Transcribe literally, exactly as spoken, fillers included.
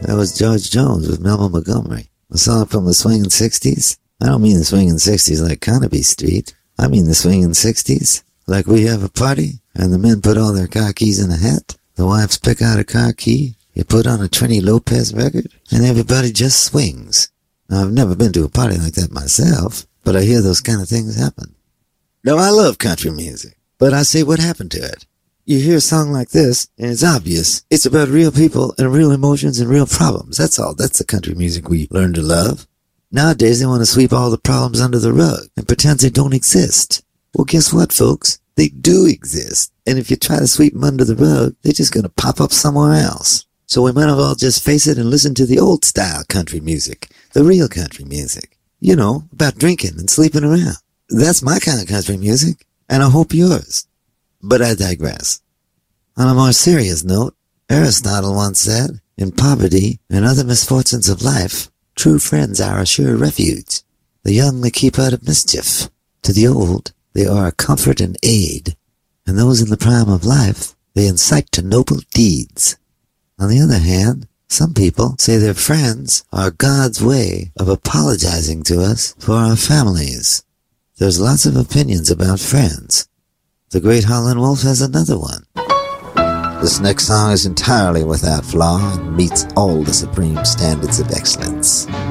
That was George Jones with Melba Montgomery. A song from the swinging sixties. I don't mean the swinging sixties like Carnaby Street. I mean the swinging sixties like we have a party and the men put all their car keys in a hat. The wives pick out a car key. You put on a Trini Lopez record and everybody just swings. Now, I've never been to a party like that myself, but I hear those kind of things happen. Now, I love country music, but I say what happened to it. You hear a song like this, and it's obvious. It's about real people and real emotions and real problems. That's all. That's the country music we learn to love. Nowadays, they want to sweep all the problems under the rug and pretend they don't exist. Well, guess what, folks? They do exist. And if you try to sweep them under the rug, they're just going to pop up somewhere else. So we might as well just face it and listen to the old-style country music, the real country music. You know, about drinking and sleeping around. That's my kind of country music, and I hope yours. But I digress. On a more serious note, Aristotle once said, in poverty and other misfortunes of life, true friends are a sure refuge. The young they keep out of mischief. To the old, they are a comfort and aid. And those in the prime of life, they incite to noble deeds. On the other hand, some people say their friends are God's way of apologizing to us for our families. There's lots of opinions about friends. The great Howlin' Wolf has another one. This next song is entirely without flaw and meets all the supreme standards of excellence.